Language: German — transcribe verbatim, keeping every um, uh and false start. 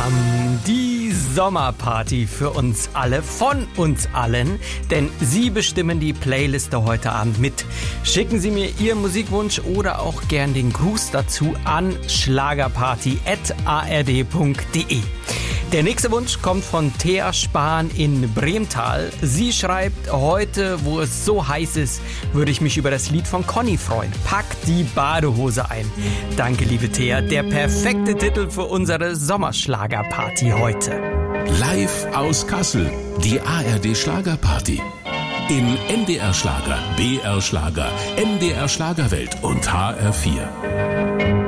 bam, die Sommerparty für uns alle, von uns allen, denn Sie bestimmen die Playliste heute Abend mit. Schicken Sie mir Ihren Musikwunsch oder auch gern den Gruß dazu an schlagerparty at a r d punkt d e. Der nächste Wunsch kommt von Thea Spahn in Bremtal. Sie schreibt, heute, wo es so heiß ist, würde ich mich über das Lied von Conny freuen. Pack die Badehose ein. Danke, liebe Thea. Der perfekte Titel für unsere Sommerschlagerparty heute. Live aus Kassel, die A R D Schlagerparty. In N D R Schlager, B R Schlager, N D R Schlagerwelt und H R vier.